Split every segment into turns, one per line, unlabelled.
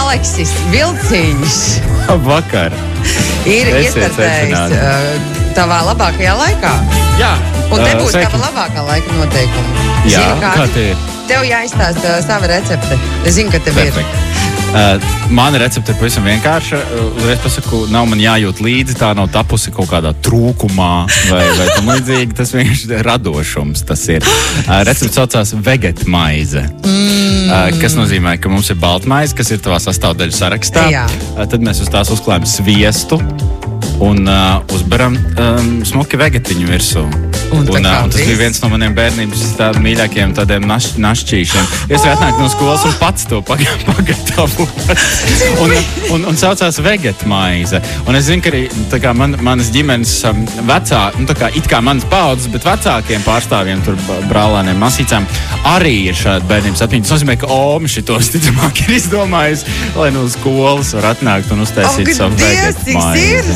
Aleksis Vilciņš
Vakar.
ir iestartējis tavā labākajā laikā.
Jā.
Un te būs tava labākā laika noteikuma.
Jā,
Zini,
kā te ir?
Tev jāizstāsta sava recepte. Es zinu, ka tev
Perfekt. Mana recepte ir pavisam vienkārša. Uzreiz pasaku, nav man jājūt līdzi, tā nav tapusi kaut kādā trūkumā vai tam līdzīgi. Tas vienkārši radošums tas ir. Recepte saucās vegetmaize. Kas nozīmē, ka mums ir baltmaize, kas ir tavā sastāvdaļu sarakstā.
Jā.
Tad mēs uz tās uzklājam sviestu un uzberam smuki vegetiņu virsū. Un tas bija viens no maniem bērnības mīļākajiem tādiem našķīšiem. Es arī atnāku no skolas un pats to pagatavoju. Un saucās vegetmaize. Un es zinu, ka arī tā kā manas ģimenes vecāki, tā kā it kā manas paudzes, bet vecākiem pārstāvjiem, tur brālēniem, masīcām, arī ir šāda bērnības atmiņa. Tas nozīmē, ka Omi šitos ticamāk ir izdomājis, lai no skolas var atnākt un uztaisīt savu vegetmaizi.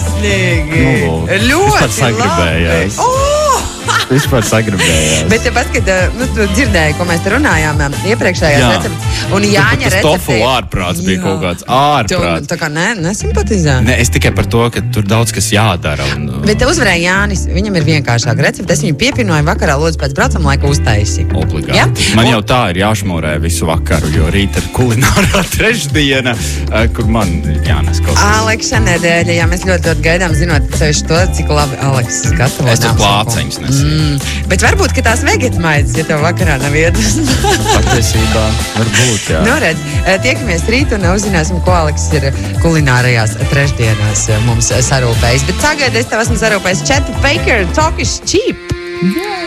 Ļoti labi.
Vispār sagribējās.
Bet tepat, kad tu dzirdēji, ko mēs te runājām iepriekšējās receptes, un Jāņa recepte...
Tas tofu ārprāts bija kaut kāds ārprāts.
Tu tā kā nesimpatizē?
Ne, es tikai par to, ka tur daudz kas jādara.
Bet te uzvarēja Jānis, viņam ir vienkāršāka recepte. Es viņu piepinoju vakarā, lūdzu, pēc braucam laika uztaisi.
Obligāti. Ja? Man jau tā ir jāšmorē visu vakaru, jo rīt ir kulinārā trešdiena, kur man jānes kaut kas.
Aleksa nedēļa, jā, mēs ļoti gaidām, zinot ceļš to, cik labi Aleksis gatavo.
Es tur plāceņus nesu.
Bet varbūt, ka tās vegetmaizes, ja tev vakarā nav iedas.
Patiesībā, varbūt, jā.
Nu, redz, tiekamies rīt un uzzināsim, ko Aleksis ir kulinārajās trešdienās mums sarūpējis. Bet sagaid, es tev esmu sarūpējis Chet Baker, Talk is Cheap.